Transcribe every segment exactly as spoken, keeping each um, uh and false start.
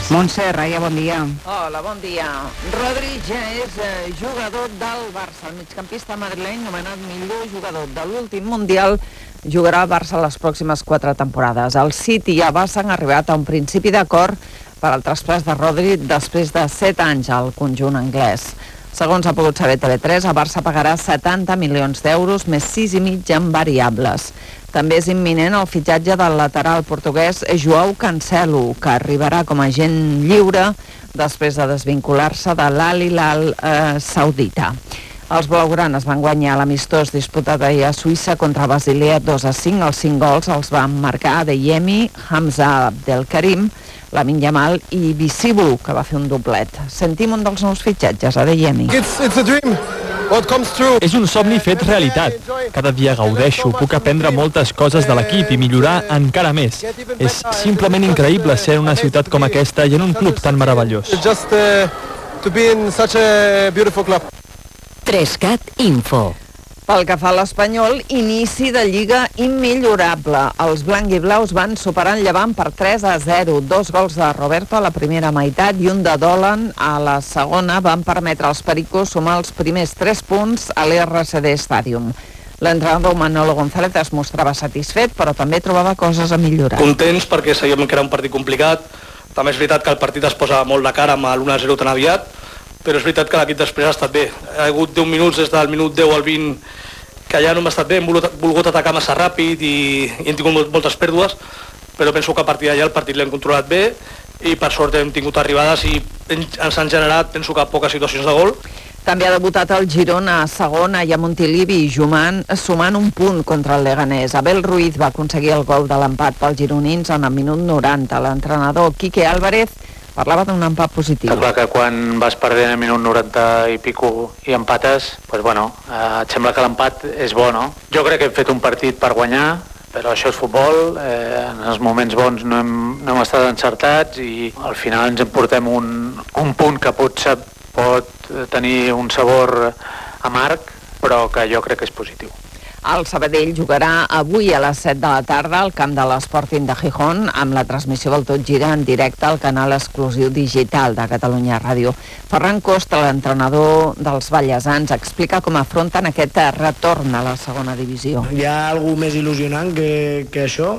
Montse Raia, bon dia. Hola, bon dia. Rodri ja és eh, jugador del Barça. El migcampista madrileny, nomenat millor jugador de l'últim Mundial, jugarà al Barça les pròximes quatre temporades. El City i el Barça han arribat a un principi d'acord per al traspàs de Rodri després de set anys al conjunt anglès. Segons ha pogut saber T V tres, el Barça pagarà setanta milions d'euros més sis i mig en variables. També és imminent el fitxatge del lateral portuguès João Cancelo, que arribarà com a agent lliure després de desvincular-se de l'Al Hilal eh, saudita. Els blaugranes van guanyar l'amistós disputat ahir a Suïssa contra Basilea dos a cinc. Els cinc gols els van marcar Adeyemi, Hamza Abdelkarim, Lamine Yamal i Bisibu, que va fer un doblet. Sentim un dels nous fitxatges, Adeyemi. It's, it's a dream. What comes true. És un somni fet realitat. Cada dia gaudeixo, puc aprendre moltes coses de l'equip i millorar encara més. És simplement increïble ser en una ciutat com aquesta i en un club tan meravellós. Just uh, to be in such a beautiful club. Trescat Info. Pel que fa a l'Espanyol, inici de Lliga immillorable. Els blanc i blaus van superar el Llevant per tres a zero. Dos gols de Roberto a la primera meitat i un de Dolan a la segona van permetre als pericos sumar els primers tres punts a l'R C D Stadium. L'entrenador Manolo González es mostrava satisfet, però també trobava coses a millorar. Contents perquè sabíem que era un partit complicat. També és veritat que el partit es posa molt de cara amb l'u a zero tan aviat, però és veritat que l'equip després ha estat bé. Ha hagut deu minuts, des del minut deu al vint, que ja no hem estat bé, hem volgut, volgut atacar massa ràpid i, i hem tingut moltes pèrdues, però penso que a partir d'allà el partit l'hem controlat bé i per sort hem tingut arribades i ens han generat, penso que poques situacions de gol. També ha debutat el Girona a segona i a Montilivi, jugant, sumant un punt contra el Leganés. Abel Ruiz va aconseguir el gol de l'empat pels gironins en el minut noranta. L'entrenador Quique Álvarez parlava d'un empat positiu. Està clar que quan vas perdent el minut noranta i pico i empates, doncs bueno, eh, et sembla que l'empat és bo, no? Jo crec que hem fet un partit per guanyar, però això és futbol, eh, en els moments bons no hem, no hem estat encertats i al final ens emportem un, un punt que pot, ser, pot tenir un sabor amarg, però que jo crec que és positiu. El Sabadell jugarà avui a les set de la tarda al camp de l'Sporting de Gijón amb la transmissió del Tot Gira en directe al canal exclusiu digital de Catalunya Ràdio. Ferran Costa, l'entrenador dels ballesans, explica com afronten aquest retorn a la segona divisió. Hi ha alguna més il·lusionant que, que això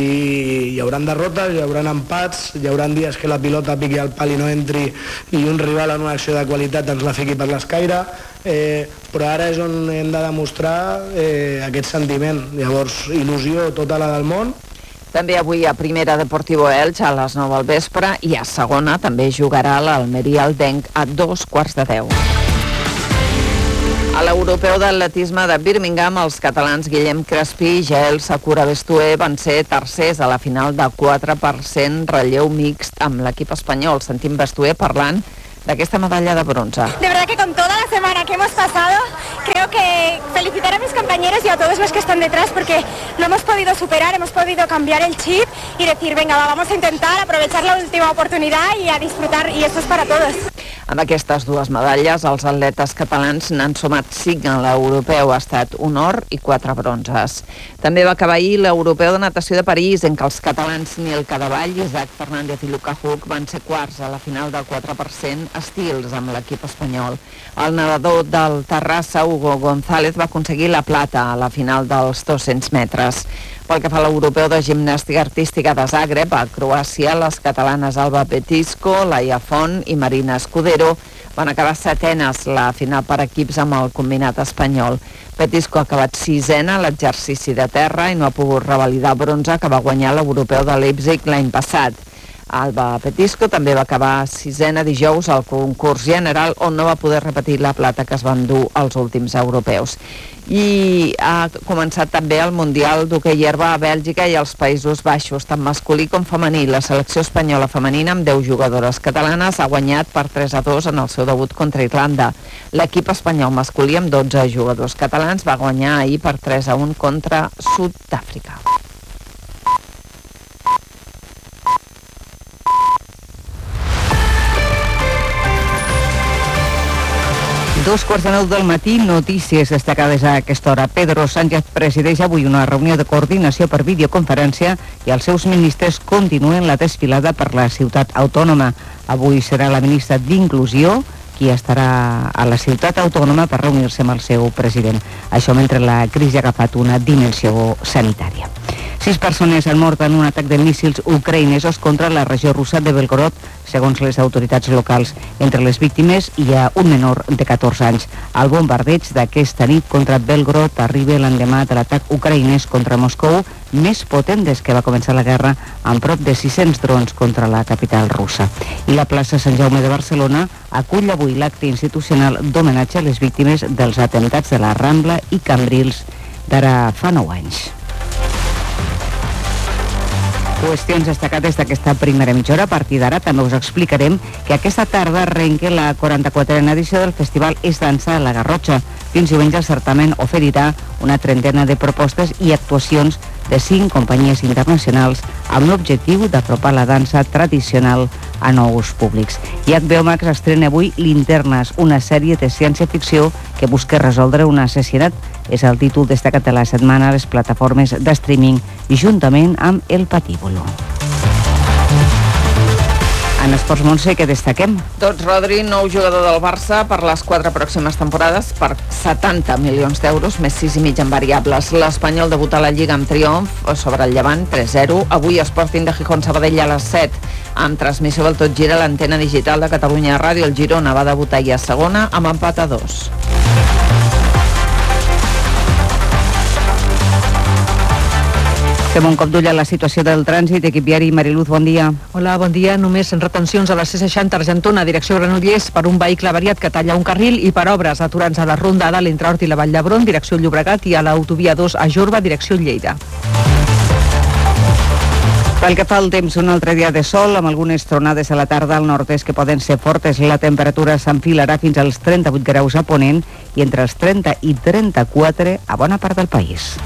i hi haurà derrotes, hi haurà empats, hi haurà dies que la pilota piqui al pal i no entri i un rival en una acció de qualitat ens la fiqui per l'escaire. Eh, però ara és on hem de demostrar eh, aquest sentiment. Llavors, il·lusió tota la del món. També avui a Primera Deportivo Elx a les nou al vespre i a segona també jugarà l'Almeria Aldenc a dos quarts de deu. A l'europeu d'atletisme de Birmingham, els catalans Guillem Crespí i Jael Sakura Bestué van ser tercers a la final de quatre per cent relleu mixt amb l'equip espanyol. Sentim Bestué parlant de esta medalla de bronce. De verdad que con toda la semana que hemos pasado, creo que felicitar a mis compañeros y a todos los que están detrás porque lo hemos podido superar, hemos podido cambiar el chip y decir, venga, va, vamos a intentar aprovechar la última oportunidad y a disfrutar, y esto es para todos. Amb aquestes dues medalles, els atletes catalans n'han sumat cinc en l'europeu, ha estat un or i quatre bronzes. També va acabar ahir l'europeu de natació de París, en què els catalans Nil Cadevall, Isaac Fernández i Luca Huck van ser quarts a la final del quatre per cent estils amb l'equip espanyol. El nedador del Terrassa, Hugo González, va aconseguir la plata a la final dels dos-cents metres. Pel que fa a l'europeu de gimnàstica artística de Zagreb, a Croàcia, les catalanes Alba Petisco, Laia Font i Marina Escudero van acabar setenes la final per equips amb el combinat espanyol. Petisco ha acabat sisena a l'exercici de terra i no ha pogut revalidar bronze que va guanyar l'europeu de Leipzig l'any passat. Alba Petisco també va acabar sisena dijous al concurs general on no va poder repetir la plata que es va endur als últims europeus. I ha començat també el Mundial d'hoquei herba a Bèlgica i als Països Baixos, tant masculí com femení. La selecció espanyola femenina amb deu jugadores catalanes ha guanyat per tres a dos en el seu debut contra Irlanda. L'equip espanyol masculí amb dotze jugadors catalans va guanyar ahir per tres a un contra Sud-àfrica. Dos quarts de nou del matí, notícies destacades a aquesta hora. Pedro Sánchez presideix avui una reunió de coordinació per videoconferència i els seus ministres continuen la desfilada per la ciutat autònoma. Avui serà la ministra d'Inclusió qui estarà a la ciutat autònoma per reunir-se amb el seu president. Això mentre la crisi ha agafat una dimensió sanitària. Sis persones han mort en un atac de míssils ucraïnesos contra la regió russa de Belgorod, segons les autoritats locals. Entre les víctimes hi ha un menor de catorze anys. El bombardeig d'aquesta nit contra Belgorod arriba l'endemà de l'atac ucraïnès contra Moscou, més potent des que va començar la guerra, amb prop de sis-cents drons contra la capital russa. I la plaça Sant Jaume de Barcelona acull avui l'acte institucional d'homenatge a les víctimes dels atemptats de la Rambla i Cambrils d'ara fa nou anys. Qüestions destacades d'aquesta primera mitja hora. A partir d'ara també us explicarem que aquesta tarda arrenca la quaranta-quatrena edició del Festival És Dansa a la Garrotxa. Fins diumenge el certamen oferirà una trentena de propostes i actuacions de cinc companyies internacionals amb l'objectiu d'apropar la dansa tradicional a nous públics. I H B O Max estrena avui Linternes, una sèrie de ciència-ficció que busca resoldre un assassinat. És el títol destacat de la setmana a les plataformes de streaming i juntament amb El Patíbulo. En esports, Montse, què destaquem? Doncs Rodri, nou jugador del Barça per les quatre pròximes temporades per setanta milions d'euros, més sis i mig en variables. L'Espanyol debuta a la Lliga amb triomf sobre el Llevant, tres zero. Avui Sporting de Gijón Sabadell a les set. Amb transmissió del Tot Gira a l'antena digital de Catalunya Ràdio. El Girona va debutar ahir a segona amb empat a dos. Fem un cop d'ull a la situació del trànsit. Equip viari, Mariluz, bon dia. Hola, bon dia. Només en retencions a la C seixanta Argentona, direcció Granollers, per un vehicle variat que talla un carril i per obres aturants a la Ronda A entre Hort i la Vall d'Hebron, direcció Llobregat, i a l'autovia dos a Jorba, direcció Lleida. Pel que fa al temps, un altre dia de sol, amb algunes tronades a la tarda al nord-est que poden ser fortes. La temperatura s'enfilarà fins als trenta-vuit graus a Ponent i entre els trenta i trenta-quatre a bona part del país.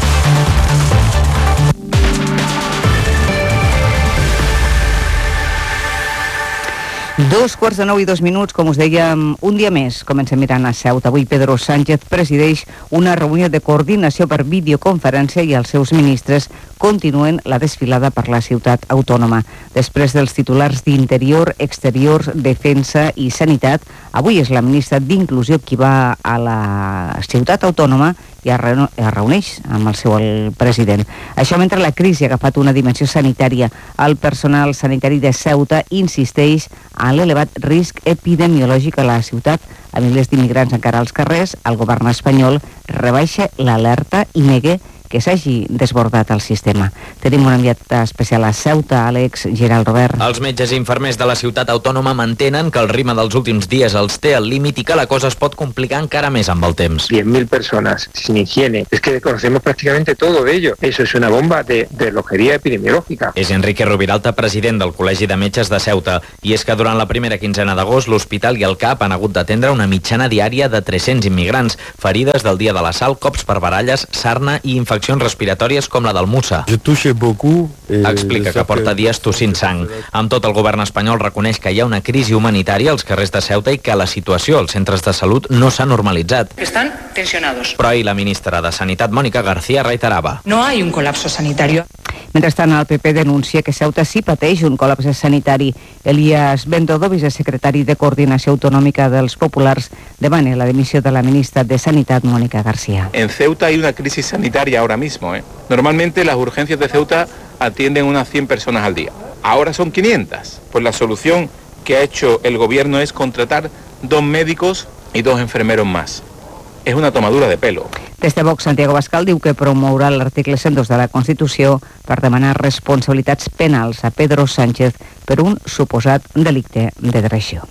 Dos quarts de nou i dos minuts, com us dèiem, un dia més. Comencem mirant a Ceuta. Avui Pedro Sánchez presideix una reunió de coordinació per videoconferència i els seus ministres continuen la desfilada per la ciutat autònoma. Després dels titulars d'Interior, Exteriors, Defensa i Sanitat, avui és la ministra d'Inclusió qui va a la ciutat autònoma i es reuneix amb el seu el president. Això mentre la crisi ha agafat una dimensió sanitària. El personal sanitari de Ceuta insisteix en l'elevat risc epidemiològic a la ciutat. A milers d'immigrants encara als carrers, el govern espanyol rebaixa l'alerta i nega que s'hagi desbordat el sistema. Tenim un enviat especial a Ceuta, Àlex Giral Robert. Els metges i infermers de la ciutat autònoma mantenen que el ritme dels últims dies els té al límit i que la cosa es pot complicar encara més amb el temps. diez mil personas sin higiene. Es que conocemos prácticamente todo de ello. Eso es una bomba de, de lojería epidemiológica. És Enrique Rubiralta, president del Col·legi de Metges de Ceuta. I és que durant la primera quinzena d'agost l'hospital i el C A P han hagut d'atendre una mitjana diària de tres-cents immigrants, ferides del dia de l'assalt, cops per baralles, sarna i infeccions respiratòries com la del Musa. Explica que porta dies tossint sang. Amb tot, el govern espanyol reconeix que hi ha una crisi humanitària als carrers de Ceuta i que la situació als centres de salut no s'ha normalitzat. Están tensionados. Però ahir la ministra de Sanitat, Mónica García, reiterava. No hay un colapso sanitario. Mentrestant, el P P denuncia que Ceuta sí pateix un col·lapse sanitari. Elías Bendodo, vicesecretari de Coordinació Autonòmica dels Populars, demana la dimissió de la ministra de Sanitat, Mónica García. En Ceuta hay una crisis sanitaria ahora mismo, ¿eh? Normalmente las urgencias de Ceuta atienden unas cien personas al día. Ahora son quinientas. Pues la solución que ha hecho el gobierno es contratar dos médicos y dos enfermeros más. És una tomadura de pelo. Des de Vox, Santiago Bascal diu que promourà l'article cent dos de la Constitució per demanar responsabilitats penals a Pedro Sánchez per un suposat delicte de traició.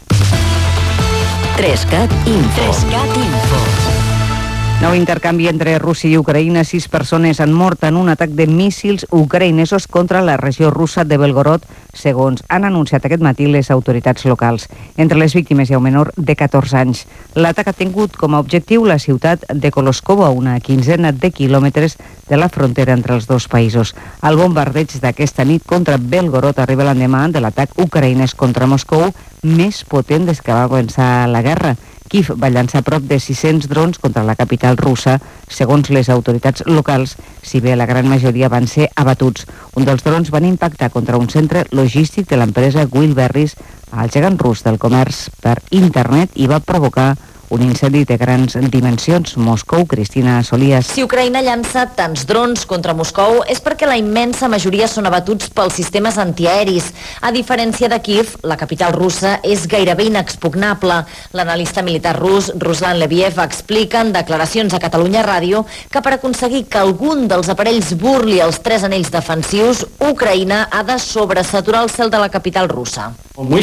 Trescat Info. Trescat Info. Nou intercanvi entre Rússia i Ucraïna. Sis persones han mort en un atac de míssils ucraïnesos contra la regió russa de Belgorod, segons han anunciat aquest matí les autoritats locals. Entre les víctimes hi ha un menor de catorze anys. L'atac ha tingut com a objectiu la ciutat de Koloskovo, a una quinzena de quilòmetres de la frontera entre els dos països. El bombardeig d'aquesta nit contra Belgorod arriba l'endemà de l'atac ucraïnès contra Moscou, més potent des que va començar la guerra. Kíev va llançar prop de sis-cents drons contra la capital russa, segons les autoritats locals, si bé la gran majoria van ser abatuts. Un dels drons van impactar contra un centre logístic de l'empresa Wildberries, el gegant rus del comerç per internet, i va provocar un incendi de grans dimensions. Moscou, Cristina Solías. Si Ucraïna llança tants drons contra Moscou és perquè la immensa majoria són abatuts pels sistemes antiaeris. A diferència de Kíev, la capital russa és gairebé inexpugnable. L'analista militar rus, Ruslan Leviev, explica en declaracions a Catalunya Ràdio que per aconseguir que algun dels aparells burli els tres anells defensius, Ucraïna ha de sobresaturar el cel de la capital russa.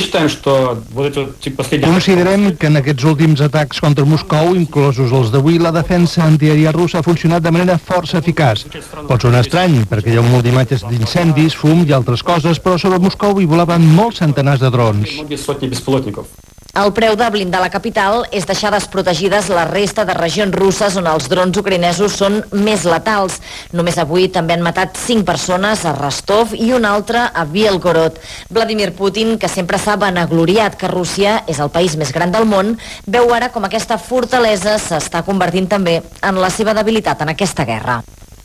Considerem que en aquests últims atacs contra Moscou, inclosos els d'avui, la defensa antiaèria russa ha funcionat de manera força eficaç. Pot sonar estrany, perquè hi ha un munt d'imatges d'incendis, fum i altres coses, però sobre Moscou hi volaven molts centenars de drons. El preu de blindar la capital és deixar desprotegides la resta de regions russes on els drons ucraïnesos són més letals. Només avui també han matat cinc persones a Rostov i una altra a Bielgorod. Vladimir Putin, que sempre s'ha vanagloriat que Rússia és el país més gran del món, veu ara com aquesta fortalesa s'està convertint també en la seva debilitat en aquesta guerra.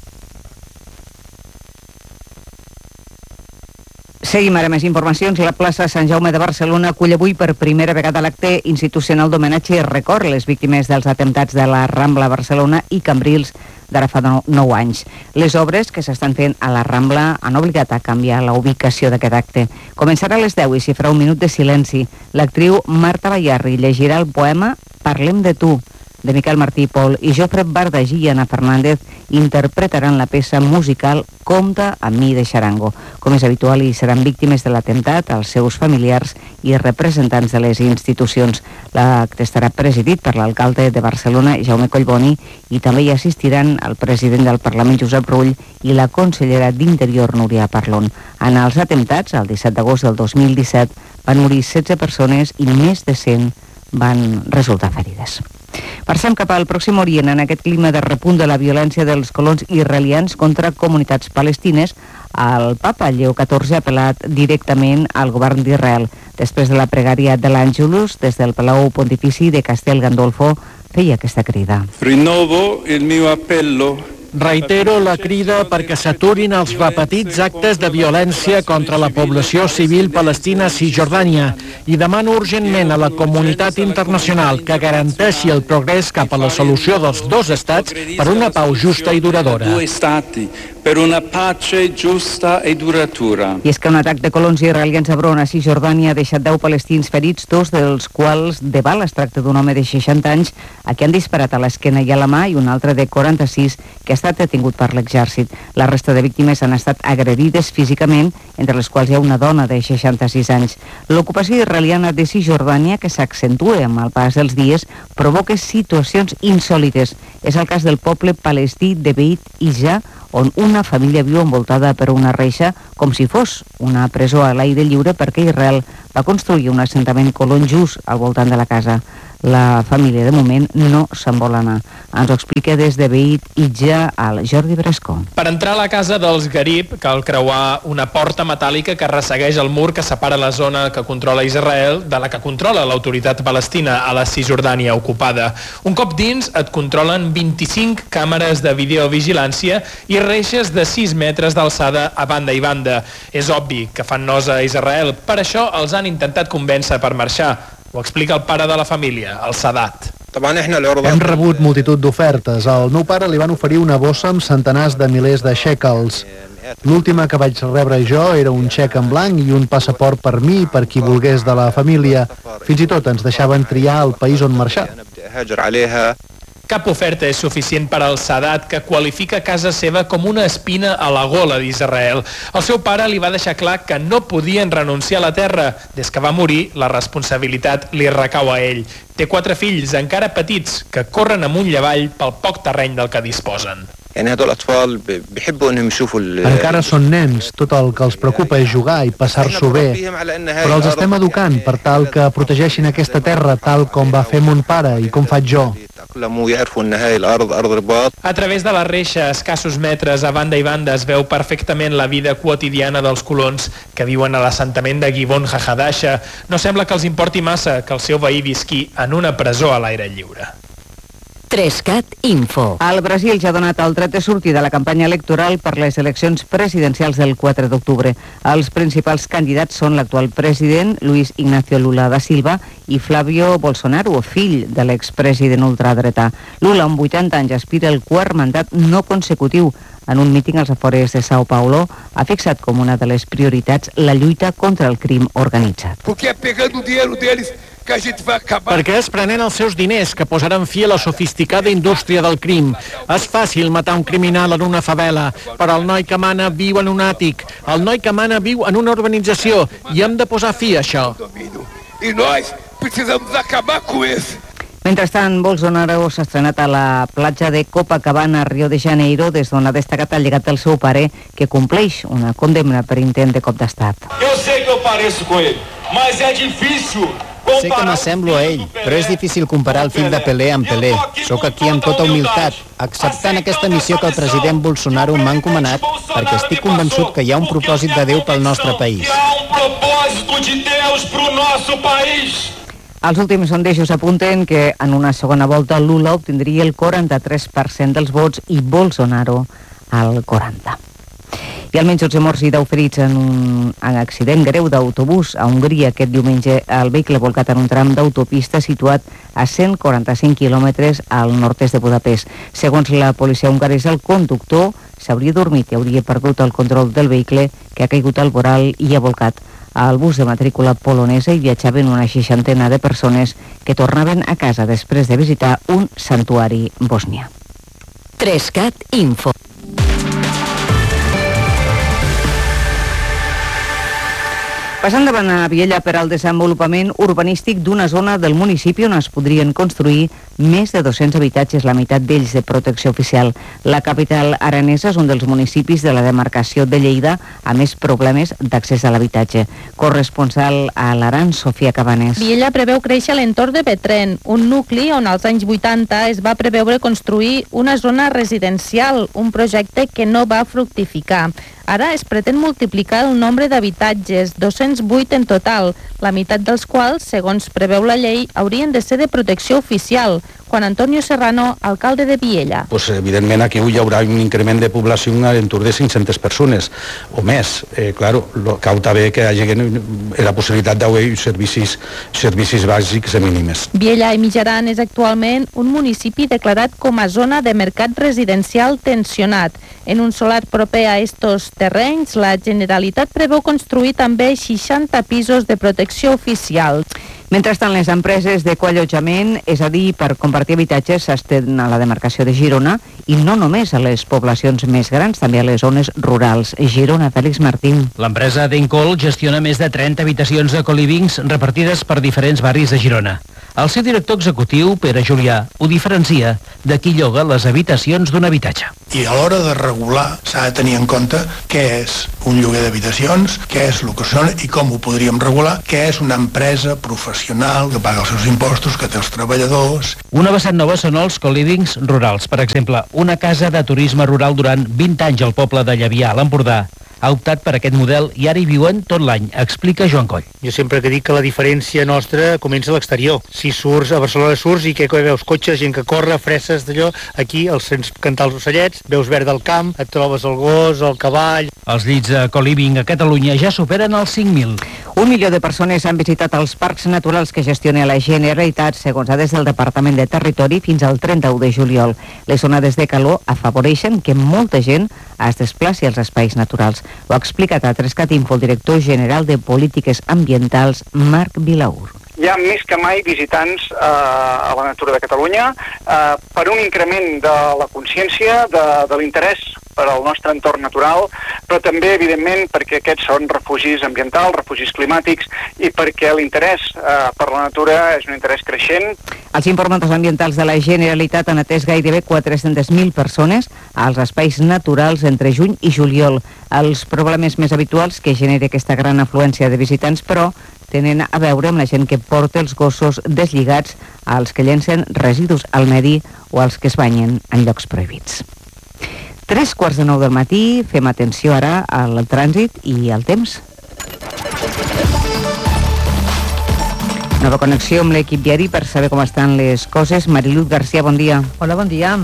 Seguim ara més informacions. La plaça Sant Jaume de Barcelona acull avui per primera vegada l'acte institucional d'homenatge i record a les víctimes dels atemptats de la Rambla Barcelona i Cambrils d'ara fa nou anys. Les obres que s'estan fent a la Rambla han obligat a canviar la ubicació d'aquest acte. Començarà a les deu i s'hi farà un minut de silenci. L'actriu Marta Bayarri llegirà el poema Parlem de tu, de Miquel Martí i Pol, i Jofre Bardagí i Ana Fernández interpretaran la peça musical Compta amb mi de Xarango. Com és habitual, hi seran víctimes de l'atemptat, els seus familiars i representants de les institucions. L'acte estarà presidit per l'alcalde de Barcelona, Jaume Collboni, i també hi assistiran el president del Parlament, Josep Rull, i la consellera d'Interior, Núria Parlon. En els atemptats, el disset d'agost del dos mil disset, van morir setze persones i més de cent van resultar ferides. Passem cap al Pròxim Orient. En aquest clima de repunt de la violència dels colons israelians contra comunitats palestines, el papa Lleó catorze ha apel·lat directament al govern d'Israel. Després de la pregària de l'Àngelus, des del Palau Pontifici de Castel Gandolfo, feia aquesta crida. Rinnovo il mio appello. Reitero la crida perquè s'aturin els repetits actes de violència contra la població civil palestina a Cisjordània i demano urgentment a la comunitat internacional que garanteixi el progrés cap a la solució dels dos estats per una pau justa i duradora. Per una pace giusta e duratura. I és que un atac de colons israelians a Hebron, a Cisjordània, ha deixat deu palestins ferits, dos dels quals de bala. Es tracta d'un home de seixanta anys a qui han disparat a l'esquena i a la mà, i un altre de quaranta-sis que ha estat detingut per l'exèrcit. La resta de víctimes han estat agredides físicament, entre les quals hi ha una dona de seixanta-sis anys. L'ocupació israeliana de Cisjordània, que s'accentua amb el pas dels dies, provoca situacions insòlites. És el cas del poble palestí de Beit Ija, on una família viu envoltada per una reixa com si fos una presó a l'aire lliure, perquè Israel va construir un assentament colon just al voltant de la casa. La família, de moment, no se'n vol anar. Ens ho explica des de Beit Ija el Jordi Brascó. Per entrar a la casa dels Garib cal creuar una porta metàl·lica que ressegueix el mur que separa la zona que controla Israel de la que controla l'autoritat palestina a la Cisjordània ocupada. Un cop dins et controlen vint-i-cinc càmeres de videovigilància i reixes de sis metres d'alçada a banda i banda. És obvi que fan nosa a Israel, per això els han intentat convèncer per marxar. Ho explica el pare de la família, el Sadat. Hem rebut multitud d'ofertes. Al meu pare li van oferir una bossa amb centenars de milers de shekels. L'última que vaig rebre jo era un xec en blanc i un passaport per mi i per qui volgués de la família. Fins i tot ens deixaven triar el país on marxar. Cap oferta és suficient per al Sadat, que qualifica casa seva com una espina a la gola d'Israel. El seu pare li va deixar clar que no podien renunciar a la terra. Des que va morir, la responsabilitat li recau a ell. Té quatre fills, encara petits, que corren amunt i avall pel poc terreny del que disposen. Encara són nens, tot el que els preocupa és jugar i passar-s'ho bé, però els estem educant per tal que protegeixin aquesta terra tal com va fer mon pare i com faig jo. A través de la reixa, a escassos metres a banda i banda, es veu perfectament la vida quotidiana dels colons que viuen a l'assentament de Givon Hahadasha. No sembla que els importi massa que el seu veí visqui en una presó a l'aire lliure. Trescat Info. El Brasil ja ha donat el dret de sortir de la campanya electoral per les eleccions presidencials del quatre d'octubre. Els principals candidats són l'actual president, Luis Ignacio Lula da Silva, i Flavio Bolsonaro, fill de l'expresident ultradretà. Lula, amb vuitanta anys, aspira el quart mandat no consecutiu. En un míting als afores de Sao Paulo, ha fixat com una de les prioritats la lluita contra el crim organitzat. Perquè és prenent els seus diners que posaran fi a la sofisticada indústria del crim. És fàcil matar un criminal en una favela, però el noi que mana viu en un àtic. El noi que mana viu en una urbanització i hem de posar fi a això. I nós precisamos acabar com isso. Mentrestant, Bolsonaro s'ha estrenat a la platja de Copacabana, Rio de Janeiro, des d'on ha destacat el llegat del seu pare, que compleix una condemna per intent de cop d'estat. Eu sei que eu pareço com ele, mas é difícil. Sé que m'assemblo a ell, però és difícil comparar el fill de Pelé amb Pelé. Soc aquí amb tota humilitat, acceptant aquesta missió que el president Bolsonaro m'ha encomanat, perquè estic convençut que hi ha un propòsit de Déu pel nostre país. Els últims sondejos apunten que en una segona volta Lula obtindria el quaranta-tres per cent dels vots i Bolsonaro el quaranta per cent. I almenys onze morts i deu ferits en un accident greu d'autobús a Hongria aquest diumenge. El vehicle volcat en un tram d'autopista situat a cent quaranta-cinc quilòmetres al nord-est de Budapest. Segons la policia hongaresa, el conductor s'hauria dormit i hauria perdut el control del vehicle, que ha caigut al voral i ha volcat. Al bus de matrícula polonesa hi viatjaven una seixantena de persones que tornaven a casa després de visitar un santuari bosnià. Trescat Info. Passant davant a Viella per al desenvolupament urbanístic d'una zona del municipi on es podrien construir més de dos-cents habitatges, la meitat d'ells de protecció oficial. La capital aranesa és un dels municipis de la demarcació de Lleida amb més problemes d'accés a l'habitatge. Corresponsal a l'Aran, Sofia Cabanés. Viella preveu créixer a l'entorn de Petren, un nucli on als anys vuitanta es va preveure construir una zona residencial, un projecte que no va fructificar. Ara es pretén multiplicar el nombre d'habitatges, dos-cents vuit en total, la meitat dels quals, segons preveu la llei, haurien de ser de protecció oficial. Juan Antonio Serrano, alcalde de Viella. Pues, evidentment aquí hi haurà un increment de població en l'entorn de cinc-centes persones o més. Eh, claro, lo, cal també que hi hagi la possibilitat d'haver servicis, servicis bàsics i mínimes. Viella i Mitjaran és actualment un municipi declarat com a zona de mercat residencial tensionat. En un solar proper a estos terrenys, la Generalitat preveu construir també seixanta pisos de protecció oficial. Mentrestant, les empreses de coallotjament, és a dir, per compartir habitatges, s'estén a la demarcació de Girona i no només a les poblacions més grans, també a les zones rurals. Girona, Fèlix Martín. L'empresa Dencol gestiona més de trenta habitacions de colivings repartides per diferents barris de Girona. El seu director executiu, Pere Julià, ho diferencia de qui lloga les habitacions d'un habitatge. I a l'hora de regular s'ha de tenir en compte què és un lloguer d'habitacions, què és el que són i com ho podríem regular, què és una empresa professional que paga els seus impostos, que té els treballadors. Una vessant nova són els colivings rurals. Per exemple, una casa de turisme rural durant vint anys al poble de Llavià, a l'Empordà, ha optat per aquest model i ara hi viuen tot l'any, explica Joan Coll. Jo sempre que dic que la diferència nostra comença a l'exterior. Si surts a Barcelona surts i què veus? Cotxes, gent que corre, fresses d'allò. Aquí els sents cantar els ocellets, veus verd del camp, et trobes el gos, el cavall. Els llits de coliving a Catalunya ja superen els cinc mil. Un milió de persones han visitat els parcs naturals que gestiona la Generalitat, segons dades del Departament de Territori, fins al trenta-u de juliol. Les onades de calor afavoreixen que molta gent es desplaci als espais naturals. Ho ha explicat a Trescat Info el director general de Polítiques Ambientals, Marc Vilaur. Hi ha més que mai visitants eh, a la natura de Catalunya eh, per un increment de la consciència, de, de l'interès per al nostre entorn natural, però també, evidentment, perquè aquests són refugis ambientals, refugis climàtics, i perquè l'interès eh, per la natura és un interès creixent. Els informadors ambientals de la Generalitat han atès gairebé quatre-centes mil persones als espais naturals entre juny i juliol. Els problemes més habituals que genera aquesta gran afluència de visitants, però, tenen a veure amb la gent que porta els gossos deslligats, als que llencen residus al medi o als que es banyen en llocs prohibits. Tres quarts de nou del matí, fem atenció ara al trànsit i al temps. Nova connexió amb l'equip diari per saber com estan les coses. Mariluz García, bon dia. Hola, bon dia.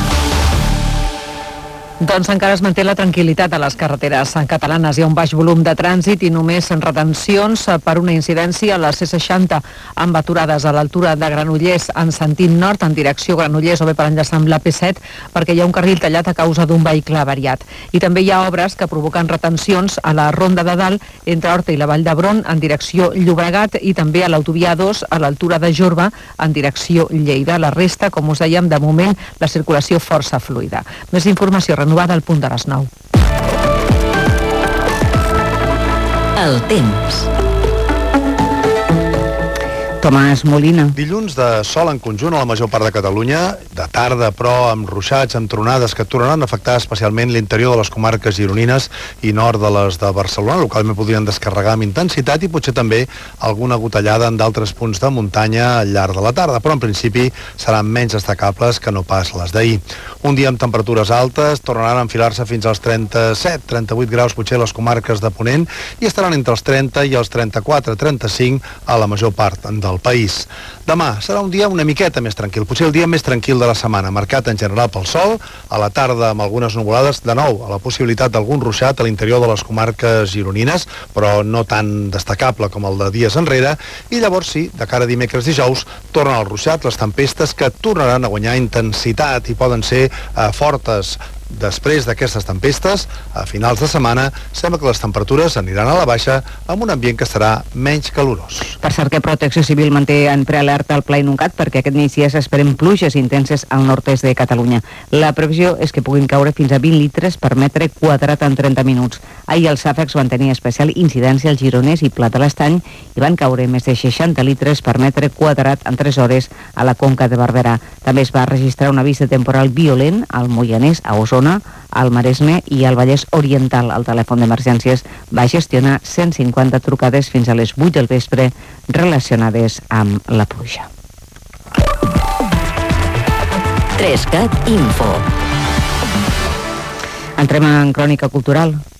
Doncs encara es manté la tranquil·litat a les carreteres catalanes. Hi ha un baix volum de trànsit i només en retencions per una incidència a la C seixanta amb aturades a l'altura de Granollers en sentit nord en direcció Granollers o bé per enllaçar amb la P set perquè hi ha un carril tallat a causa d'un vehicle avariat. I també hi ha obres que provoquen retencions a la Ronda de Dalt entre Horta i la Vall d'Hebron en direcció Llobregat i també a l'autovia dos a l'altura de Jorba en direcció Lleida. La resta, com us dèiem, de moment la circulació força fluida. Més informació renovada al punt de les nou. El temps. Tomàs Molina. Dilluns de sol en conjunt a la major part de Catalunya, de tarda però amb ruixats, amb tronades que tornaran a afectar especialment l'interior de les comarques gironines i nord de les de Barcelona. Localment podrien descarregar amb intensitat i potser també alguna gotellada en d'altres punts de muntanya al llarg de la tarda, però en principi seran menys destacables que no pas les d'ahir. Un dia amb temperatures altes, tornaran a enfilar-se fins als trenta-set trenta-vuit graus potser a les comarques de Ponent i estaran entre els trenta i els trenta-quatre trenta-cinc a la major part del país. Demà serà un dia una miqueta més tranquil, potser el dia més tranquil de la setmana, marcat en general pel sol, a la tarda amb algunes nuvolades, de nou a la possibilitat d'algun ruixat a l'interior de les comarques gironines, però no tan destacable com el de dies enrere, i llavors sí, de cara a dimecres dijous, tornen el ruixat, les tempestes que tornaran a guanyar intensitat i poden ser eh, fortes. Després d'aquestes tempestes, a finals de setmana, sembla que les temperatures aniran a la baixa amb un ambient que estarà menys calorós. Per cert que Protecció Civil manté en prealerta el Pla Inuncat perquè aquest migdia s'esperen pluges intenses al nord-est de Catalunya. La previsió és que puguin caure fins a vint litres per metre quadrat en trenta minuts. Ahir els xàfecs van tenir especial incidència al Gironès i Pla de l'Estany i van caure més de seixanta litres per metre quadrat en tres hores a la Conca de Barberà. També es va registrar un avís de temporal violent al Moianès, a Osona, al Maresme i al Vallès Oriental. El telèfon d'emergències va gestionar cent cinquanta trucades fins a les vuit del vespre relacionades amb la pluja. tres cat Info. Entrem en crònica cultural.